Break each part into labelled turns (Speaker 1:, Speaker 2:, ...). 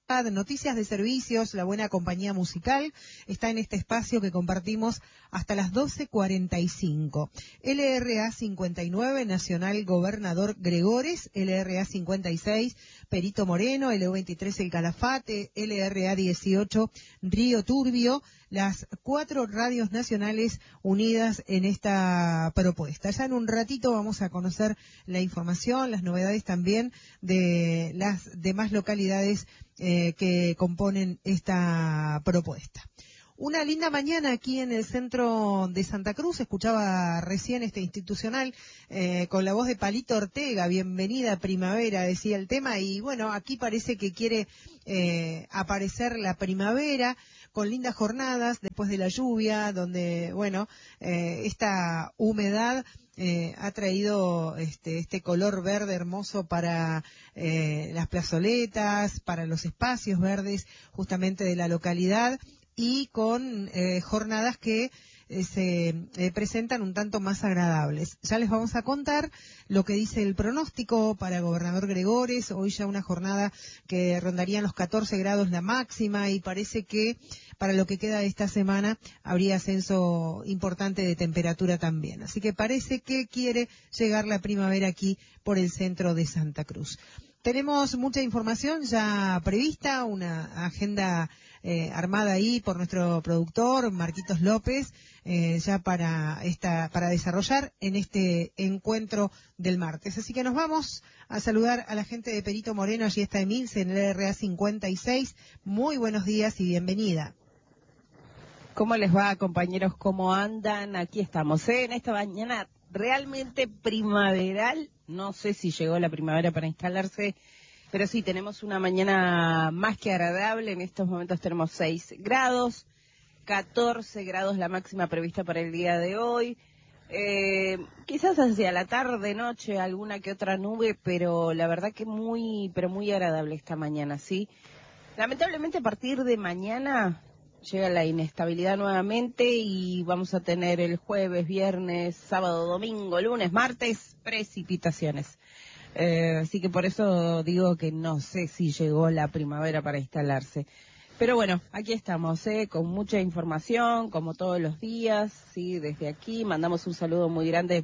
Speaker 1: noticias de servicios, la buena compañía musical, está en este espacio que compartimos hasta las 12:45. LRA 59, Nacional Gobernador Gregores, LRA 56, Perito Moreno, LU23 El Calafate, LRA 18, Río Turbio, las 4 radios nacionales unidas en esta propuesta. Ya en un ratito vamos a conocer la información, las novedades también de las demás localidades que componen esta propuesta. Una linda mañana aquí en el centro de Santa Cruz. Escuchaba recién este institucional con la voz de Palito Ortega. Bienvenida primavera, decía el tema. Y bueno, aquí parece que quiere aparecer la primavera con lindas jornadas después de la lluvia, donde, bueno, esta humedad ha traído este color verde hermoso para las plazoletas, para los espacios verdes justamente de la localidad, y con jornadas que se presentan un tanto más agradables. Ya les vamos a contar lo que dice el pronóstico para Gobernador Gregores. Hoy ya una jornada que rondarían los 14 grados la máxima, y parece que para lo que queda de esta semana habría ascenso importante de temperatura también. Así que parece que quiere llegar la primavera aquí por el centro de Santa Cruz. Tenemos mucha información ya prevista, una agenda armada ahí por nuestro productor Marquitos López, ya para desarrollar en este encuentro del martes. Así que nos vamos a saludar a la gente de Perito Moreno. Allí está Emilce en el LRA 56. Muy buenos días y bienvenida.
Speaker 2: ¿Cómo les va, compañeros? ¿Cómo andan? Aquí estamos, en esta mañana realmente primaveral. No sé si llegó la primavera para instalarse, pero sí, tenemos una mañana más que agradable. En estos momentos tenemos 6 grados, 14 grados la máxima prevista para el día de hoy. Quizás hacia la tarde, noche, alguna que otra nube, pero la verdad que muy agradable esta mañana, ¿sí? Lamentablemente a partir de mañana llega la inestabilidad nuevamente y vamos a tener el jueves, viernes, sábado, domingo, lunes, martes, precipitaciones. Así que por eso digo que no sé si llegó la primavera para instalarse. Pero bueno, aquí estamos, con mucha información, como todos los días, sí, desde aquí mandamos un saludo muy grande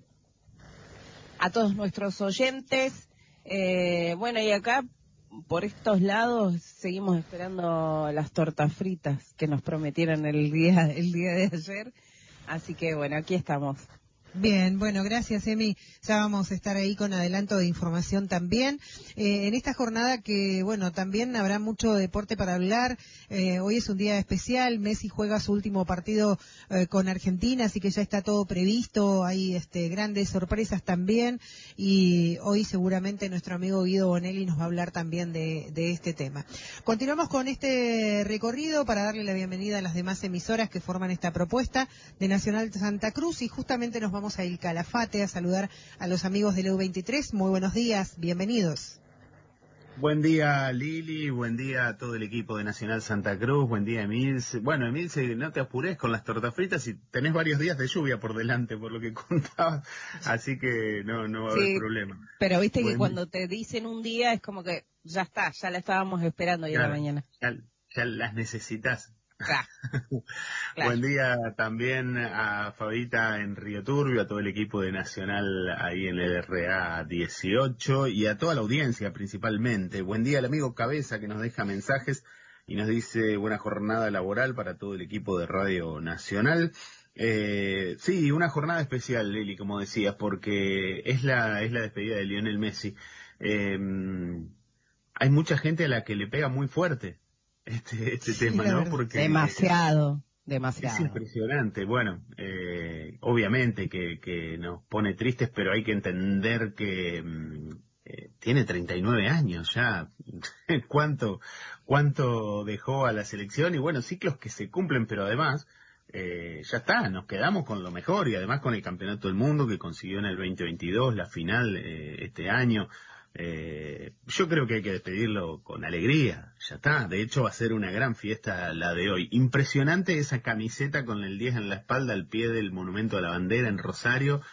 Speaker 2: a todos nuestros oyentes. Bueno, y acá por estos lados seguimos esperando las tortas fritas que nos prometieron el día de ayer, así que bueno, aquí estamos.
Speaker 1: Bien, bueno, gracias, Emi. Ya vamos a estar ahí con adelanto de información también. En esta jornada que, bueno, también habrá mucho deporte para hablar. Hoy es un día especial. Messi juega su último partido con Argentina, así que ya está todo previsto. Hay grandes sorpresas también. Y hoy seguramente nuestro amigo Guido Bonelli nos va a hablar también de este tema. Continuamos con este recorrido para darle la bienvenida a las demás emisoras que forman esta propuesta de Nacional Santa Cruz, y justamente nos vamos a El Calafate a saludar a los amigos del EU23. Muy buenos días, bienvenidos.
Speaker 3: Buen día, Lili, buen día a todo el equipo de Nacional Santa Cruz, buen día, Emilce. Bueno, Emilce, no te apures con las tortas fritas, y tenés varios días de lluvia por delante, por lo que contabas, así que no va a haber problema.
Speaker 2: Pero viste que cuando te dicen un día es como que ya está, ya la estábamos esperando hoy a la mañana.
Speaker 3: Ya las necesitas.
Speaker 2: Claro.
Speaker 3: Buen día también a Fabita en Río Turbio, a todo el equipo de Nacional ahí en el RA 18 y a toda la audiencia principalmente. Buen día al amigo Cabeza, que nos deja mensajes y nos dice buena jornada laboral para todo el equipo de Radio Nacional. Sí, una jornada especial, Lili, como decías, porque es la despedida de Lionel Messi. Hay mucha gente a la que le pega muy fuerte este tema, ¿no? Porque
Speaker 2: demasiado.
Speaker 3: Es impresionante. Bueno, obviamente que nos pone tristes, pero hay que entender que tiene 39 años ya. ¿Cuánto dejó a la selección? Y bueno, ciclos que se cumplen, pero además ya está, nos quedamos con lo mejor, y además con el Campeonato del Mundo que consiguió en el 2022, la final este año. Yo creo que hay que despedirlo con alegría, ya está. De hecho va a ser una gran fiesta la de hoy. Impresionante esa camiseta con el 10 en la espalda al pie del Monumento a la Bandera en Rosario,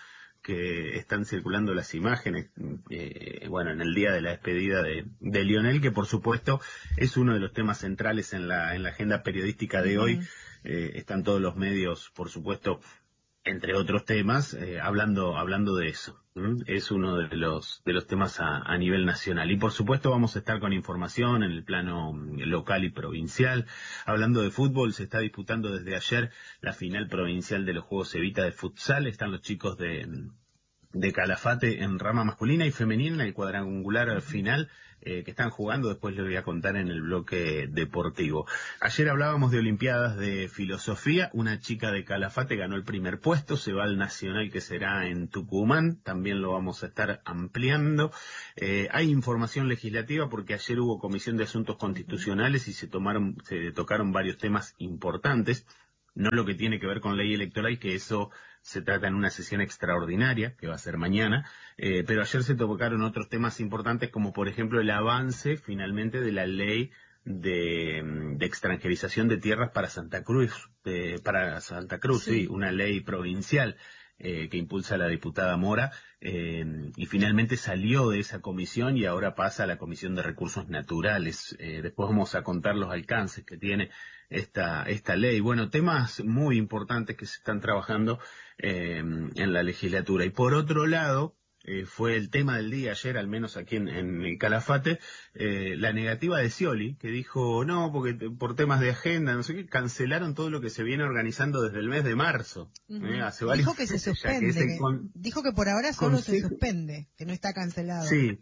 Speaker 3: que están circulando las imágenes, bueno, en el día de la despedida de Lionel, que por supuesto es uno de los temas centrales en la agenda periodística de hoy. Están todos los medios, por supuesto, entre otros temas, hablando de eso. Es uno de los temas a nivel nacional. Y por supuesto vamos a estar con información en el plano local y provincial. Hablando de fútbol, se está disputando desde ayer la final provincial de los Juegos Evita de futsal. Están los chicos de Calafate en rama masculina y femenina en el cuadrangular final que están jugando. Después les voy a contar en el bloque deportivo. Ayer hablábamos de Olimpiadas de Filosofía. Una chica de Calafate ganó el primer puesto, se va al Nacional que será en Tucumán. También lo vamos a estar ampliando. Hay información legislativa porque ayer hubo Comisión de Asuntos Constitucionales y se tocaron varios temas importantes. No lo que tiene que ver con ley electoral, que eso se trata en una sesión extraordinaria, que va a ser mañana, pero ayer se tocaron otros temas importantes, como por ejemplo el avance finalmente de la ley de extranjerización de tierras para Santa Cruz, sí, una ley provincial que impulsa la diputada Mora, y finalmente salió de esa comisión y ahora pasa a la Comisión de Recursos Naturales. Después vamos a contar los alcances que tiene esta ley. Bueno, temas muy importantes que se están trabajando en la legislatura. Y por otro lado, fue el tema del día ayer, al menos aquí en el Calafate, la negativa de Scioli, que dijo, no, porque por temas de agenda, no sé qué, cancelaron todo lo que se viene organizando desde el mes de marzo. Hace varios
Speaker 1: dijo que se suspende, dijo que por ahora solo se suspende, que no está cancelado.
Speaker 3: Sí,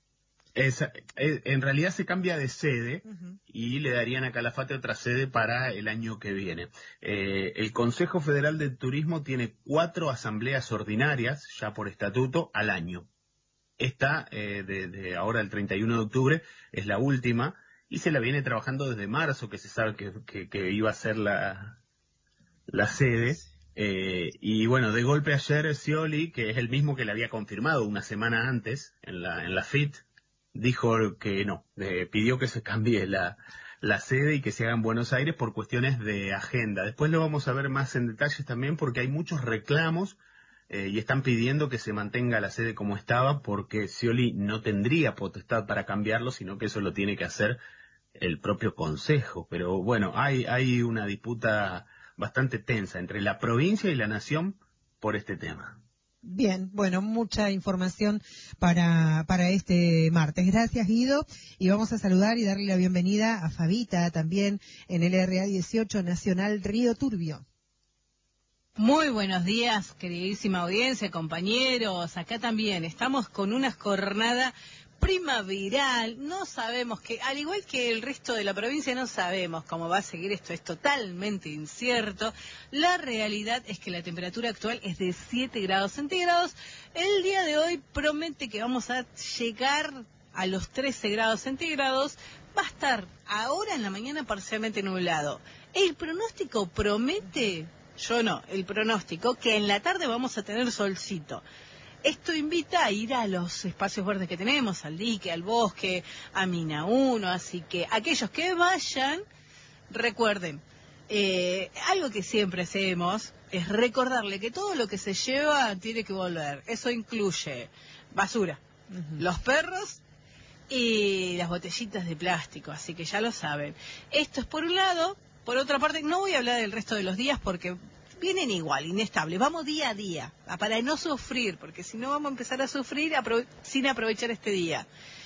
Speaker 3: en realidad se cambia de sede y le darían a Calafate otra sede para el año que viene. El Consejo Federal de Turismo tiene 4 asambleas ordinarias, ya por estatuto, al año. Esta, desde ahora el 31 de octubre, es la última y se la viene trabajando desde marzo, que se sabe que iba a ser la sede. Y bueno, de golpe ayer Scioli, que es el mismo que le había confirmado una semana antes en la FIT, dijo que no, pidió que se cambie la sede y que se haga en Buenos Aires por cuestiones de agenda. Después lo vamos a ver más en detalles también porque hay muchos reclamos y están pidiendo que se mantenga la sede como estaba porque Scioli no tendría potestad para cambiarlo, sino que eso lo tiene que hacer el propio Consejo. Pero bueno, hay una disputa bastante tensa entre la provincia y la nación por este tema.
Speaker 1: Bien, bueno, mucha información para este martes. Gracias, Guido. Y vamos a saludar y darle la bienvenida a Fabita, también en el RA 18 Nacional Río Turbio.
Speaker 4: Muy buenos días, queridísima audiencia, compañeros. Acá también estamos con una jornada primaveral. No sabemos al igual que el resto de la provincia, no sabemos cómo va a seguir esto, es totalmente incierto. La realidad es que la temperatura actual es de 7 grados centígrados. El día de hoy promete que vamos a llegar a los 13 grados centígrados. Va a estar ahora en la mañana parcialmente nublado. El pronóstico promete, el pronóstico, que en la tarde vamos a tener solcito. Esto invita a ir a los espacios verdes que tenemos, al dique, al bosque, a Mina 1, así que aquellos que vayan, recuerden, algo que siempre hacemos es recordarle que todo lo que se lleva tiene que volver. Eso incluye basura, los perros y las botellitas de plástico, así que ya lo saben. Esto es por un lado. Por otra parte, no voy a hablar del resto de los días porque vienen igual, inestables. Vamos día a día, para no sufrir, porque si no vamos a empezar a sufrir sin aprovechar este día.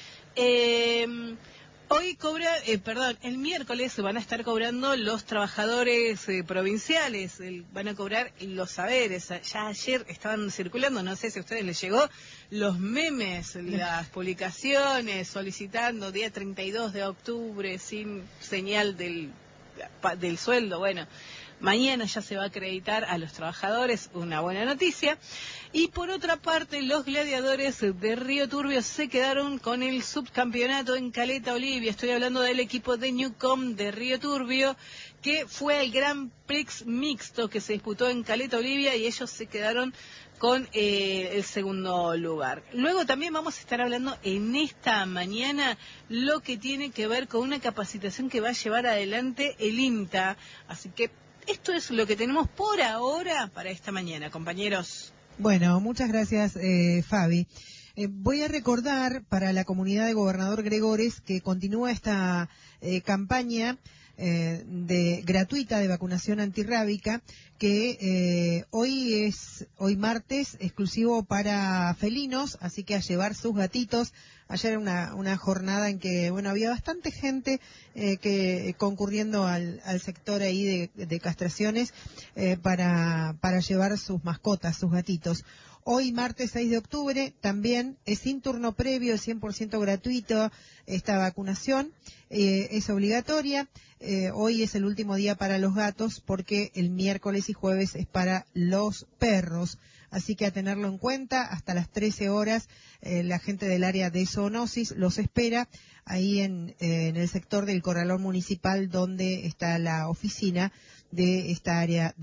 Speaker 4: Hoy el miércoles se van a estar cobrando los trabajadores provinciales, van a cobrar los saberes. Ya ayer estaban circulando, no sé si a ustedes les llegó, los memes, las publicaciones solicitando día 32 de octubre sin señal del sueldo. Bueno, mañana ya se va a acreditar a los trabajadores, una buena noticia. Y por otra parte, los gladiadores de Río Turbio se quedaron con el subcampeonato en Caleta Olivia. Estoy hablando del equipo de Newcom de Río Turbio, que fue el Grand Prix mixto que se disputó en Caleta Olivia y ellos se quedaron con el segundo lugar. Luego también vamos a estar hablando en esta mañana lo que tiene que ver con una capacitación que va a llevar adelante el INTA. Así que esto es lo que tenemos por ahora para esta mañana, compañeros.
Speaker 1: Bueno, muchas gracias, Fabi. Voy a recordar para la comunidad de Gobernador Gregores que continúa esta campaña gratuita de vacunación antirrábica que hoy martes exclusivo para felinos, así que a llevar sus gatitos. Ayer era una jornada en que había bastante gente que concurriendo al sector ahí de castraciones para llevar sus mascotas, sus gatitos. Hoy, martes 6 de octubre, también es sin turno previo, es 100% gratuito esta vacunación, es obligatoria. Hoy es el último día para los gatos porque el miércoles y jueves es para los perros. Así que a tenerlo en cuenta, hasta las 13 horas la gente del área de zoonosis los espera ahí en el sector del Corralón Municipal donde está la oficina de esta área